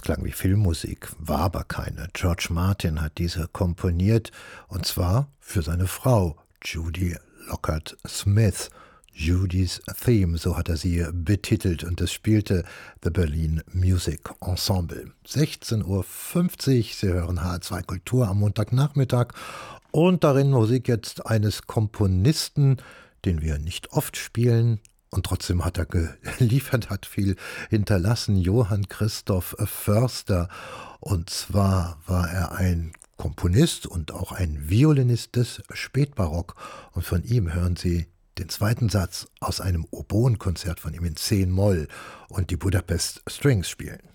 klang wie Filmmusik, war aber keine. George Martin hat diese komponiert, und zwar für seine Frau, Judy Lockhart Smith. Judy's Theme, so hat er sie betitelt, und es spielte The Berlin Music Ensemble. 16:50 Uhr, Sie hören HR2 Kultur am Montagnachmittag und darin Musik jetzt eines Komponisten, den wir nicht oft spielen, und trotzdem hat er geliefert, hat viel hinterlassen, Johann Christoph Förster. Und zwar war er ein Komponist und auch ein Violinist des Spätbarock, und von ihm hören Sie den zweiten Satz aus einem Oboenkonzert von ihm in C-Moll und die Budapest Strings spielen.